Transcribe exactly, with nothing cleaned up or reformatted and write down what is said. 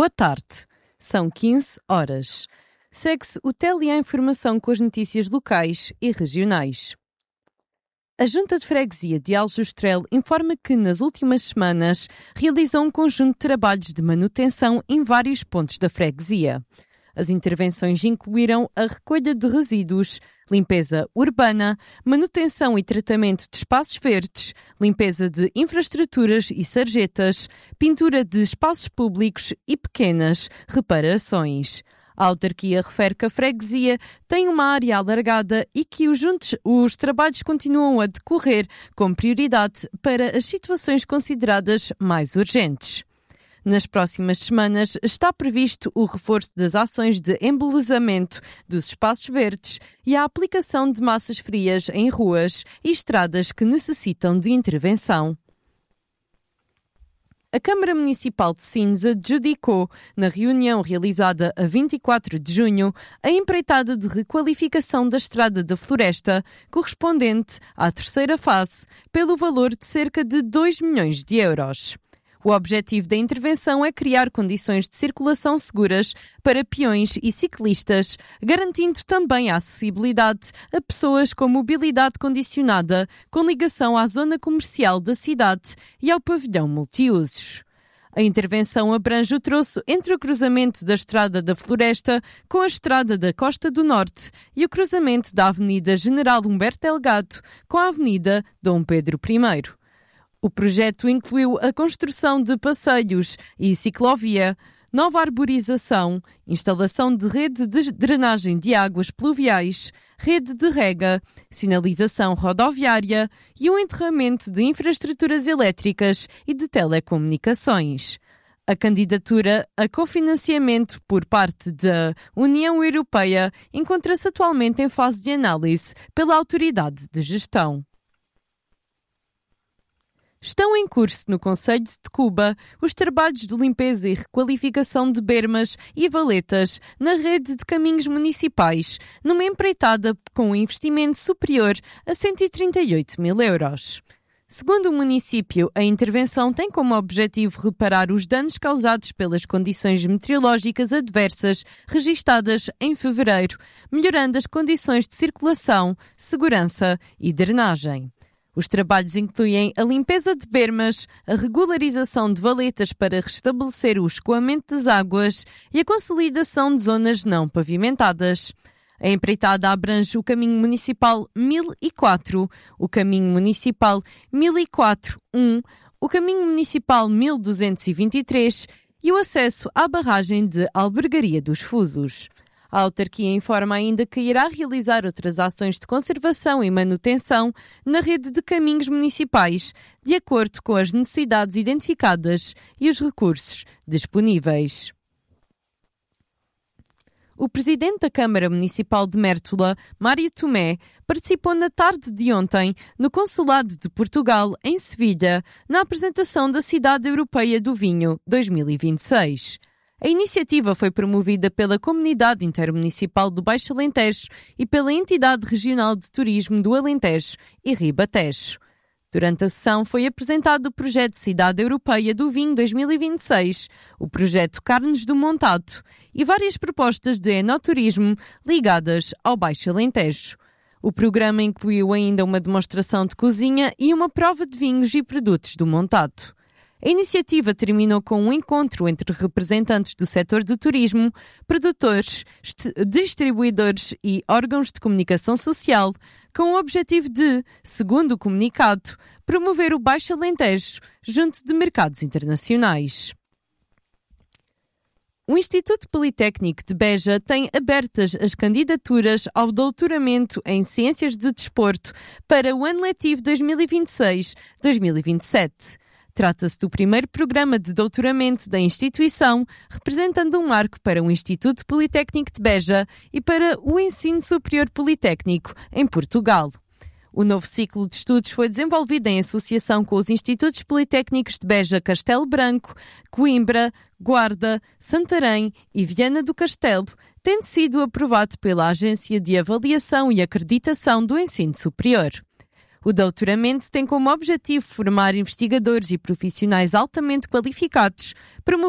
Boa tarde. São quinze horas. Segue-se o Tele A Informação com as notícias locais e regionais. A Junta de Freguesia de Aljustrel informa que, nas últimas semanas, realizou um conjunto de trabalhos de manutenção em vários pontos da freguesia. As intervenções incluíram a recolha de resíduos, limpeza urbana, manutenção e tratamento de espaços verdes, limpeza de infraestruturas e sarjetas, pintura de espaços públicos e pequenas reparações. A autarquia refere que a freguesia tem uma área alargada e que os, juntos, os trabalhos continuam a decorrer com prioridade para as situações consideradas mais urgentes. Nas próximas semanas está previsto o reforço das ações de embelezamento dos espaços verdes e a aplicação de massas frias em ruas e estradas que necessitam de intervenção. A Câmara Municipal de Sines adjudicou, na reunião realizada a vinte e quatro de junho, a empreitada de requalificação da Estrada da Floresta, correspondente à terceira fase, pelo valor de cerca de dois milhões de euros. O objetivo da intervenção é criar condições de circulação seguras para peões e ciclistas, garantindo também a acessibilidade a pessoas com mobilidade condicionada, com ligação à zona comercial da cidade e ao pavilhão multiusos. A intervenção abrange o troço entre o cruzamento da Estrada da Floresta com a Estrada da Costa do Norte e o cruzamento da Avenida General Humberto Delgado com a Avenida Dom Pedro I. O projeto incluiu a construção de passeios e ciclovia, nova arborização, instalação de rede de drenagem de águas pluviais, rede de rega, sinalização rodoviária e o enterramento de infraestruturas elétricas e de telecomunicações. A candidatura a cofinanciamento por parte da União Europeia encontra-se atualmente em fase de análise pela Autoridade de Gestão. Estão em curso no concelho de Cuba os trabalhos de limpeza e requalificação de bermas e valetas na rede de caminhos municipais, numa empreitada com um investimento superior a cento e trinta e oito mil euros. Segundo o município, a intervenção tem como objetivo reparar os danos causados pelas condições meteorológicas adversas registadas em fevereiro, melhorando as condições de circulação, segurança e drenagem. Os trabalhos incluem a limpeza de bermas, a regularização de valetas para restabelecer o escoamento das águas e a consolidação de zonas não pavimentadas. A empreitada abrange o caminho municipal mil e quatro, o caminho municipal mil e quatro um, o caminho municipal mil duzentos e vinte e três e o acesso à barragem de Albergaria dos Fusos. A autarquia informa ainda que irá realizar outras ações de conservação e manutenção na rede de caminhos municipais, de acordo com as necessidades identificadas e os recursos disponíveis. O presidente da Câmara Municipal de Mértola, Mário Tomé, participou na tarde de ontem no Consulado de Portugal, em Sevilha, na apresentação da Cidade Europeia do Vinho dois mil e vinte e seis. A iniciativa foi promovida pela Comunidade Intermunicipal do Baixo Alentejo e pela Entidade Regional de Turismo do Alentejo e Ribatejo. Durante a sessão foi apresentado o projeto Cidade Europeia do Vinho dois mil e vinte e seis, o projeto Carnes do Montado e várias propostas de enoturismo ligadas ao Baixo Alentejo. O programa incluiu ainda uma demonstração de cozinha e uma prova de vinhos e produtos do Montado. A iniciativa terminou com um encontro entre representantes do setor do turismo, produtores, distribuidores e órgãos de comunicação social, com o objetivo de, segundo o comunicado, promover o Baixo Alentejo junto de mercados internacionais. O Instituto Politécnico de Beja tem abertas as candidaturas ao doutoramento em Ciências de Desporto para o ano letivo dois mil e vinte e seis dois mil e vinte e sete. Trata-se do primeiro programa de doutoramento da instituição, representando um marco para o Instituto Politécnico de Beja e para o ensino superior politécnico em Portugal. O novo ciclo de estudos foi desenvolvido em associação com os Institutos Politécnicos de Beja, Castelo Branco, Coimbra, Guarda, Santarém e Viana do Castelo, tendo sido aprovado pela Agência de Avaliação e Acreditação do Ensino Superior. O doutoramento tem como objetivo formar investigadores e profissionais altamente qualificados, promover